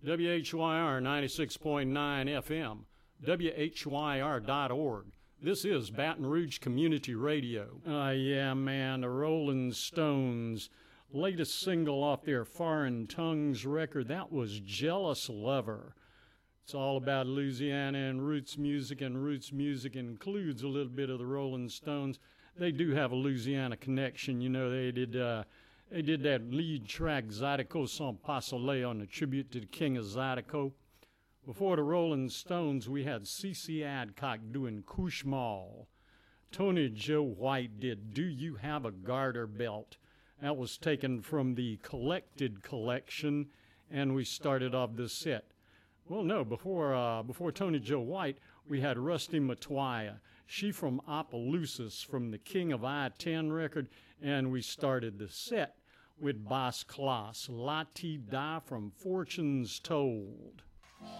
WHYR 96.9 FM, WHYR.org. This is Baton Rouge Community Radio. Yeah, man, the Rolling Stones. Latest single off their Foreign Tongues record, that was Jealous Lover. It's all about Louisiana and roots music includes a little bit of the Rolling Stones. They do have a Louisiana connection. You know, they did that lead track, Zydeco Sans Pas Soleil, on the tribute to the King of Zydeco. Before the Rolling Stones, we had C.C. Adcock doing Kushmal. Tony Joe White did Do You Have a Garter Belt? That was taken from the Collected collection, and we started off this set. Well, no, before Tony Joe White, we had Rusty Matoya. She from Opelousas, from the King of I-10 record, and we started the set with Bas Klaas, La Ti Da from Fortunes Told.